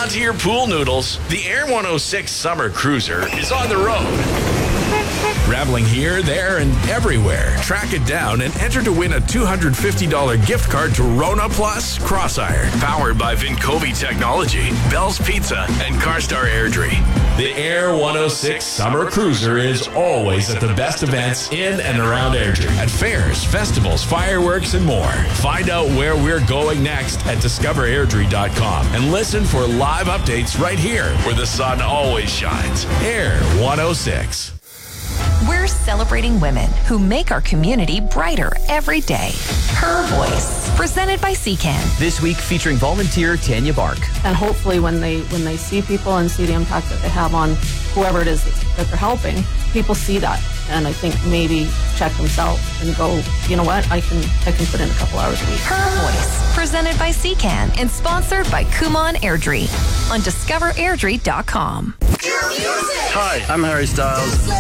on to your pool noodles. The Air 106 Summer Cruiser is on the road. Traveling here, there, and everywhere. Track it down and enter to win a $250 gift card to Rona Plus Cross-Iron. Powered by Vincovi Technology, Bell's Pizza, and CarStar Airdrie. The Air 106 Summer Cruiser is always at the best events in and around Airdrie. At fairs, festivals, fireworks, and more. Find out where we're going next at discoverairdrie.com and listen for live updates right here where the sun always shines. Air 106. We're celebrating women who make our community brighter every day. Her Voice, presented by CCAN. This week featuring volunteer Tanya Bark. And hopefully when they see people and see the impact that they have on whoever it is that they're helping, people see that. And I think maybe check themselves and go, you know what, I can put in a couple hours a week. Her Voice, presented by CCAN and sponsored by Kumon Airdrie on discoverairdrie.com. Hi, I'm Harry Styles.